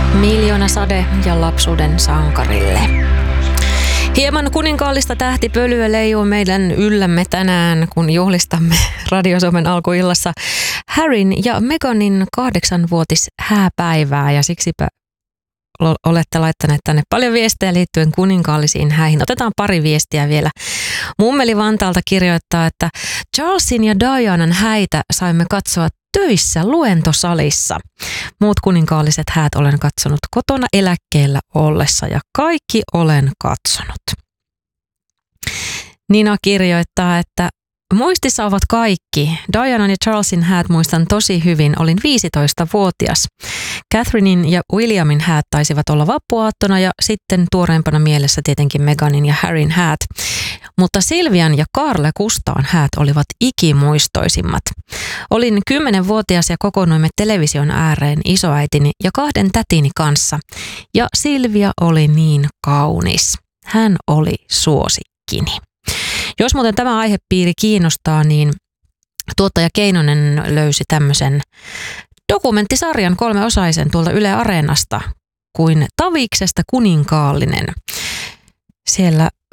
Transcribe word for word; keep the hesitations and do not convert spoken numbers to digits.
Miljoona sade ja lapsuuden sankarille. Hieman kuninkaallista tähtipölyä leijuu meidän yllämme tänään, kun juhlistamme Radio Suomen alkuillassa Harryn ja Meghanin kahdeksanvuotis hääpäivää, ja siksipä olette laittaneet tänne paljon viestejä liittyen kuninkaallisiin häihin. Otetaan pari viestiä vielä. Mummeli Vantaalta kirjoittaa, että Charlesin ja Dianan häitä saimme katsoa töissä luentosalissa. Muut kuninkaalliset häät olen katsonut kotona eläkkeellä ollessa ja kaikki olen katsonut. Nina kirjoittaa, että muistissa ovat kaikki. Dianan ja Charlesin häät muistan tosi hyvin. Olin viisitoistavuotias. Catherinein ja Williamin häät taisivat olla vappuaattona ja sitten tuoreempana mielessä tietenkin Meghanin ja Harryn häät. Mutta Silvian ja Carle Kustaan häät olivat ikimuistoisimmat. Olin kymmenenvuotias ja kokoonnuimme television ääreen isoäitini ja kahden tätini kanssa. Ja Silvia oli niin kaunis. Hän oli suosikkini. Jos muuten tämä aihepiiri kiinnostaa, niin tuottaja Keinonen löysi tämmöisen dokumenttisarjan kolmeosaisen tuolta Yle Areenasta kuin Taviksesta kuninkaallinen. Siellä